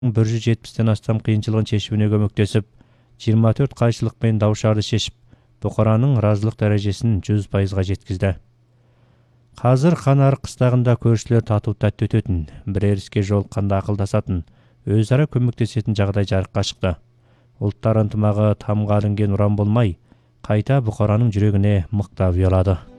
170-тен астам кыйынчылыгын чечүүнө көмөктөсүп, 24 кайшылык менен дауыс шаарды чечип, Букаранын ыраазылык дарежесин 100%га жеткизди. Азыр Хан-Арык кыстагында көрүүчүлөр татуу-таттуу өтөтүн, бир-эриске жолукканда акылдашатын, өз ара көмөктөшөтүн жагдай жарыкка чыкты. Улуттар ынтымагы тамга илинген уран болмай, кайта Букаранын жүрөгүнө мыктап уялады.